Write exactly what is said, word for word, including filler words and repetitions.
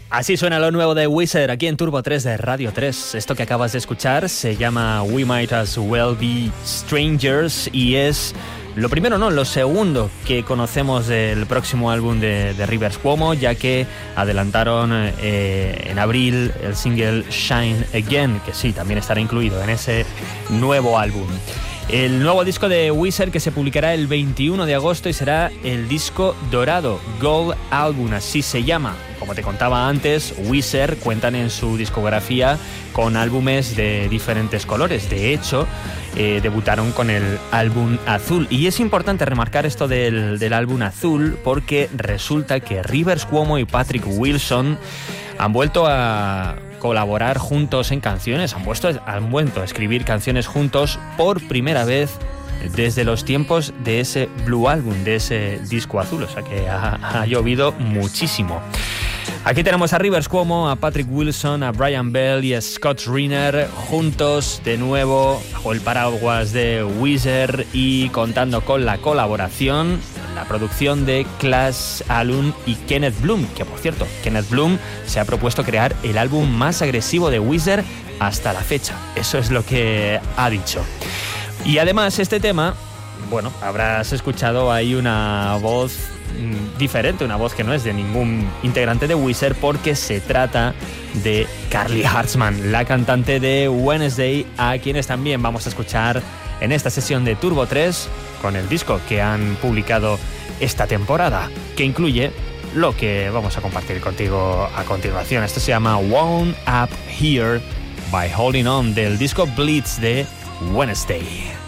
Así suena lo nuevo de Weezer aquí en Turbo tres de Radio tres. Esto que acabas de escuchar se llama We Might As Well Be Strangers y es lo primero, no, lo segundo que conocemos del próximo álbum de, de Rivers Cuomo, ya que adelantaron eh, en abril el single Shine Again, que sí, también estará incluido en ese nuevo álbum. El nuevo disco de Weezer que se publicará el veintiuno de agosto y será el disco dorado, Gold Album, así se llama. Como te contaba antes, Weezer cuentan en su discografía con álbumes de diferentes colores. De hecho, eh, debutaron con el álbum azul. Y es importante remarcar esto del, del álbum azul porque resulta que Rivers Cuomo y Patrick Wilson han vuelto a colaborar juntos en canciones, han, vuelto, han vuelto a escribir canciones juntos por primera vez desde los tiempos de ese Blue Album, de ese disco azul, o sea que ha, ha llovido muchísimo. Aquí tenemos a Rivers Cuomo, a Patrick Wilson, a Brian Bell y a Scott Reiner juntos de nuevo bajo el paraguas de Weezer y contando con la colaboración, la producción de Klaus Allum y Kenneth Bloom, que por cierto, Kenneth Bloom se ha propuesto crear el álbum más agresivo de Weezer hasta la fecha. Eso es lo que ha dicho. Y además este tema, bueno, habrás escuchado ahí una voz diferente, una voz que no es de ningún integrante de Weezer porque se trata de Carly Hartzman, la cantante de Wednesday, a quienes también vamos a escuchar en esta sesión de Turbo tres con el disco que han publicado esta temporada, que incluye lo que vamos a compartir contigo a continuación. Esto se llama Wound Up Here by Holding On, del disco Blitz de Wednesday.